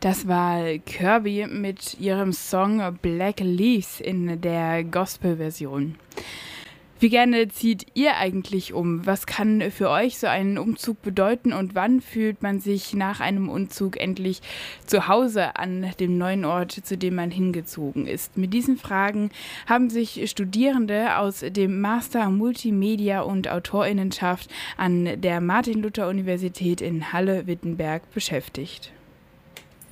Das war Kirby mit ihrem Song Black Leaves in der Gospel-Version. Wie gerne zieht ihr eigentlich um? Was kann für euch so ein Umzug bedeuten und wann fühlt man sich nach einem Umzug endlich zu Hause an dem neuen Ort, zu dem man hingezogen ist? Mit diesen Fragen haben sich Studierende aus dem Master Multimedia und Autorinnenschaft an der Martin-Luther-Universität in Halle-Wittenberg beschäftigt.